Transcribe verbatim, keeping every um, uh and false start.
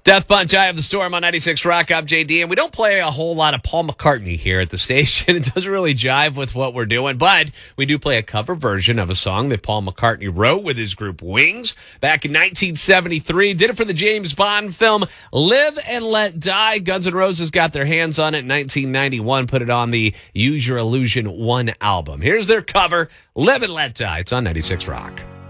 Death Punch, I Have the Storm on ninety-six Rock. I'm J D, and we don't play a whole lot of Paul McCartney here at the station. It doesn't really jive with what we're doing, but we do play a cover version of a song that Paul McCartney wrote with his group Wings back in nineteen seventy-three. Did it for the James Bond film Live and Let Die. Guns N' Roses got their hands on it in nineteen ninety-one, put it on the Use Your Illusion one album. Here's their cover, Live and Let Die. It's on ninety-six Rock.